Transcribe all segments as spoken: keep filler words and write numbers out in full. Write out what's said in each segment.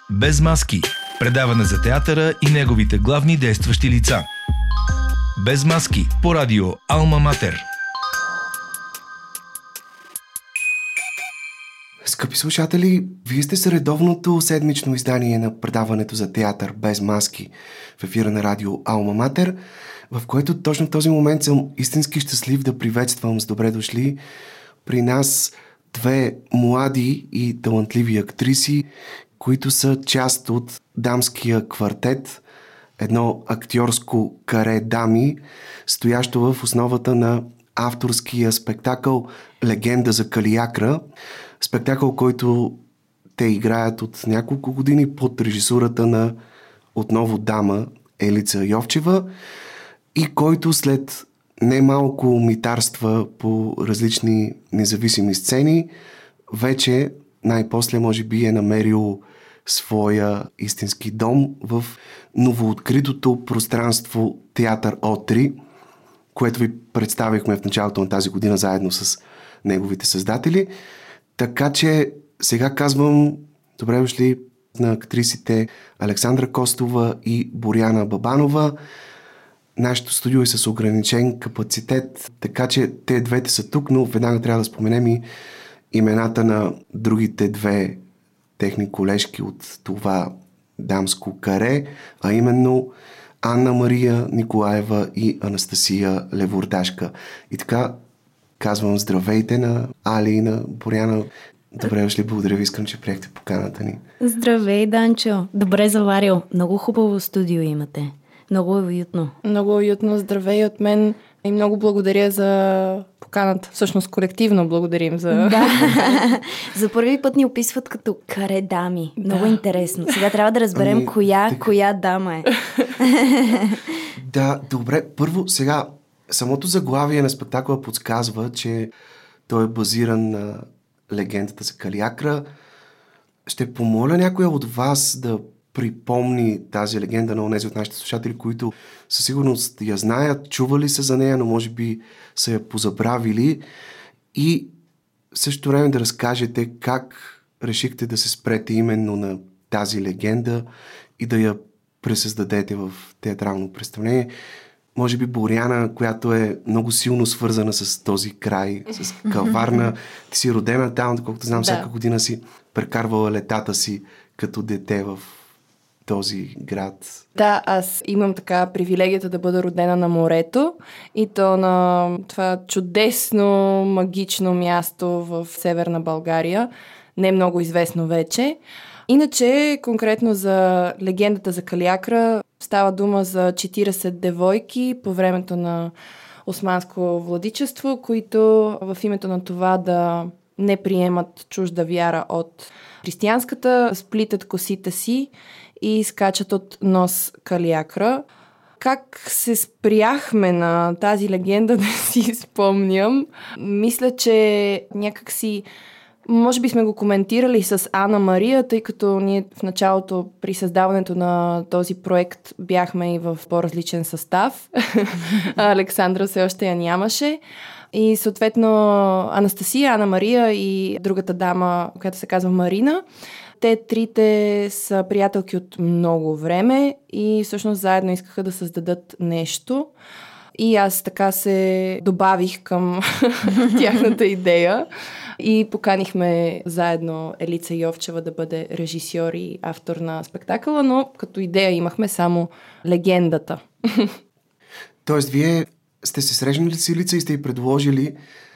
Без маски. Предаване за театъра и неговите главни действащи лица. Без маски. По радио Алма Матер. Скъпи слушатели, вие сте с редовното седмично издание на предаването за театър Без маски в ефира на радио Алма Матер, в което точно в този момент съм истински щастлив да приветствам с добре дошли при нас две млади и талантливи актриси, които са част от дамския квартет, едно актьорско каре дами, стоящо в основата на авторския спектакъл Легенда за Калиакра, спектакъл, който те играят от няколко години под режисурата на отново дама Елица Йовчева и който след немалко митарства по различни независими сцени вече най-после може би е намерил своя истински дом в новооткритото пространство Театър О3, което ви представихме в началото на тази година заедно с неговите създатели. Така че сега казвам добре дошли на актрисите Александра Костова и Боряна Бабанова. Нашето студио е с ограничен капацитет, така че те двете са тук, но веднага трябва да споменем и имената на другите две техни колежки от това дамско каре, а именно Анна Мария Николаева и Анастасия Левордашка. И така казвам здравейте на Али и на Боряна. Добре дошли, благодаря ви, искам, че приехте поканата ни. Здравей, Данчо. Добре заварил. Много хубаво студио имате. Много е уютно. Много уютно. Здравей от мен и много благодаря за поканата. Всъщност колективно благодарим за... Да. За първи път ни описват като каре дами. Много да. Интересно. Сега трябва да разберем ами, коя, так... коя дама е. Да, добре. Първо, сега, самото заглавие на спектакъла подсказва, че той е базиран на легендата за Калиакра. Ще помоля някоя от вас да припомни тази легенда на онези от нашите слушатели, които със сигурност я знаят, чували са за нея, но може би са я позабравили. И в същото време да разкажете как решихте да се спрете именно на тази легенда и да я пресъздадете в театрално представление. Може би Боряна, която е много силно свързана с този край, с Каварна. Ти си родена там, доколкото знам, да. Всяка година си прекарвала летата си като дете в този град. Да, аз имам така привилегията да бъда родена на морето и то на това чудесно, магично място в Северна България. Не много известно вече. Иначе, конкретно за легендата за Калиакра, става дума за четирийсет девойки по времето на османско владичество, които в името на това да не приемат чужда вяра от християнската, сплитат косите си и скачат от нос Калиакра. Как се спряхме на тази легенда, да си спомням. Мисля, че някак си може би сме го коментирали с Анна Мария, тъй като ние в началото при създаването на този проект бяхме и в по-различен състав. Александра все още я нямаше. И съответно Анастасия, Анна Мария и другата дама, която се казва Марина, те трите са приятелки от много време и всъщност заедно искаха да създадат нещо. И аз така се добавих към тяхната идея и поканихме заедно Елица Йовчева да бъде режисьор и автор на спектакъла, но като идея имахме само легендата. Тоест, вие сте се срещнали с Елица и сте й предложили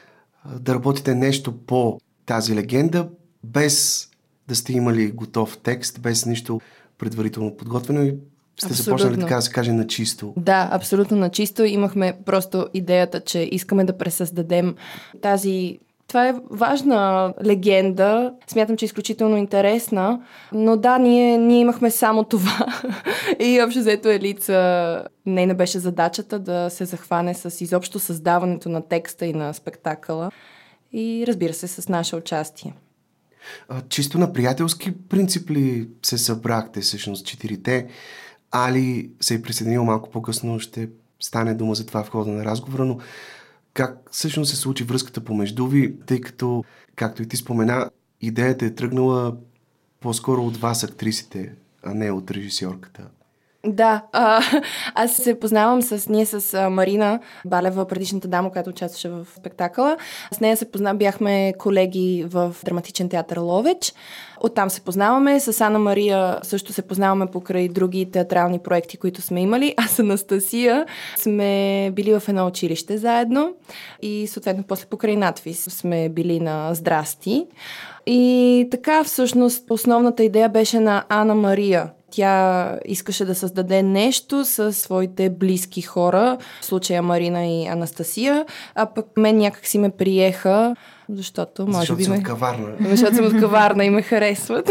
да работите нещо по тази легенда, без да сте имали готов текст, без нищо предварително подготвено и сте абсолютно започнали, така да се каже, на чисто. Да, абсолютно на чисто. Имахме просто идеята, че искаме да пресъздадем тази... Това е важна легенда. Смятам, че е изключително интересна. Но да, ние, ние имахме само това. И общо взето Елица, не не беше задачата да се захване с изобщо създаването на текста и на спектакъла. И разбира се, с наше участие. А, чисто на приятелски принцип ли се събрахте всъщност четирите? Али се е присъединил малко по-късно, ще стане дума за това в хода на разговора, но как всъщност се случи връзката помежду ви, тъй като, както и ти спомена, идеята е тръгнала по-скоро от вас, актрисите, а не от режисьорката. Да, а, аз се познавам с, ние с а, Марина Балева, предишната дама, която участваше в спектакъла. С нея се позна, бяхме колеги в Драматичен театър Ловеч. Оттам се познаваме. С Ана Мария също се познаваме покрай други театрални проекти, които сме имали. А с Анастасия сме били в едно училище заедно и съответно после покрай надвис сме били на Здрасти. И така всъщност основната идея беше на Ана Мария. Тя искаше да създаде нещо със своите близки хора, в случая Марина и Анастасия, а пък мен някак си ме приеха, защото може защото би ме... Защото съм от Каварна. Защото съм от Каварна и ме харесват.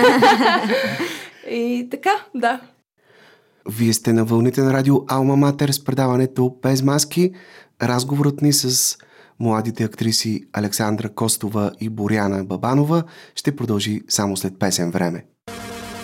И така, да. Вие сте на вълните на радио Алма Матер с предаването Без маски. Разговорът ни с младите актриси Александра Костова и Боряна Бабанова ще продължи само след песен време.